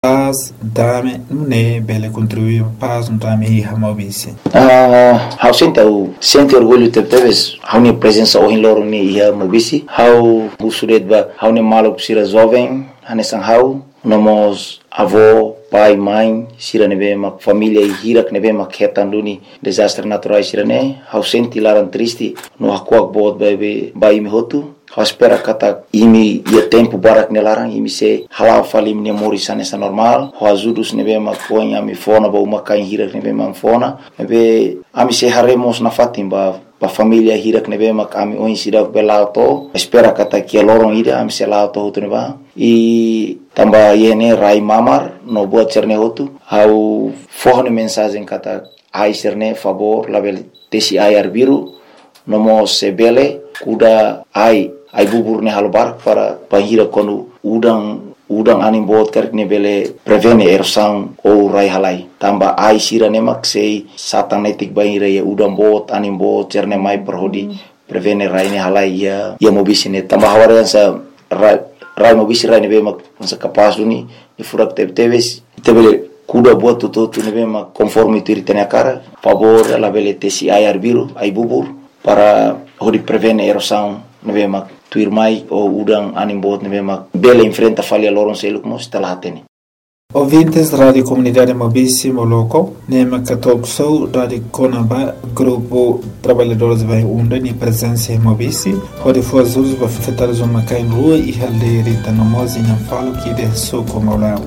paz dame ne bele contribuir paz no dame hi Mobisi. How sente orgulho teves how ne presença o em loro ni hi Mobisi how usudet ba how ne malo sira jovem hanesan how nomos avô pai mãe sira nebe ma família hira que nebe ma ketanduni desastre naturais sira ne how sente laran triste no hakuak bod ba imi hotu how espera kata imi ia tempo barak nelarang imi se halau fali mi memorisan essa normal how ajudus nebe ma põe ami fona ba uma kain hira nebe ma fona nebe ami se haremos na fatimba ba família hira que nebe ma ami oin sira belauto espera kata que lorong ida ami se lauto hotu neba e tamba yene rai mamar no buat cerne hotu how forne mensagem kata ai cerne favor label tesi ai arbiru nomo sebele kuda ai bubur ne halobar para pahira kono udang anim bot kerk ne bele prevene erosang o rai halai tamba ai sira ne mak sei satan netik bahira ya udang bot anim bot cerne mai perhodi prevene rai ne halai ya mobisi ne tamba hawarian sa rai mobisi rai ne be mak sa kapas duni ni furak teves tebele kuda buat tutu ne be mak conforme tiritene akara favor la bele tesi ai arbiru ai bubur para hodi prevene erosang ne be mak tuir mai o udang anim bot ne be mak bele enfrenta falha loron seluk mos talatene. Ouvintes da Rádio Comunidade Mobisi Moloco, Nema Katokso, Rádio Conaba, Grupo Trabalhadores Vai Unda, ni presença em Mobisi, onde foi as usos para afetar os homens em rua e halderita no mozinha falo que desceu como lá.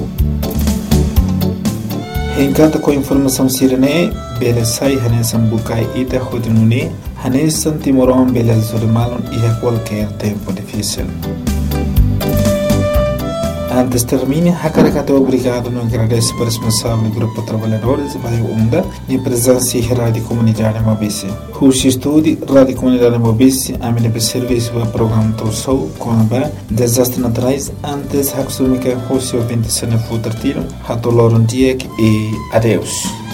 Encanta com informação sirene, bele sai hanesan bukai ita hodinune, hanesan timoron bele zurimalon e a qualquer tempo difícil. Antes termine, Hakarakato obrigado no agradece para o responsável do Grupo Trabalhadores Vai Unda e presença em Rádio Comunidade Mobisi. Rushi Estúdio, Rádio Comunidade Mobisi, a minha serviço para o programa Torsou, Conaba, Desastres Naturais, antes Haksumika Rushi ouvinte Sene Futertiro, Hatoloron Diek e adeus.